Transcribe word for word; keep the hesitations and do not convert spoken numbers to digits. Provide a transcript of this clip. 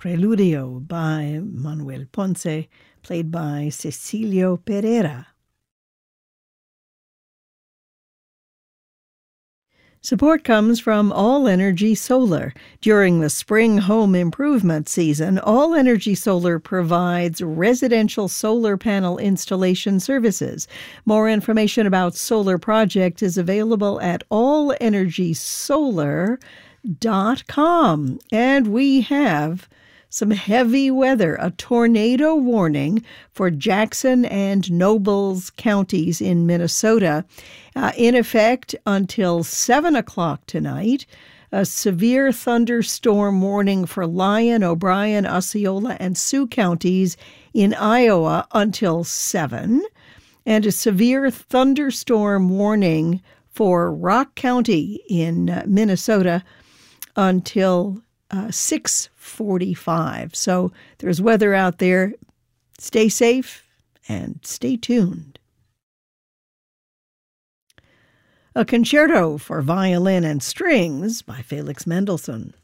Preludio by Manuel Ponce, played by Cecilio Pereira. Support comes from All Energy Solar. During the spring home improvement season, All Energy Solar provides residential solar panel installation services. More information about solar project is available at all energy solar dot com. And we have some heavy weather, a tornado warning for Jackson and Nobles counties in Minnesota, uh, in effect until seven o'clock tonight. A severe thunderstorm warning for Lyon, O'Brien, Osceola, and Sioux counties in Iowa until seven. And a severe thunderstorm warning for Rock County in uh, Minnesota until Uh, six forty-five. So there's weather out there. Stay safe and stay tuned. A concerto for violin and strings by Felix Mendelssohn.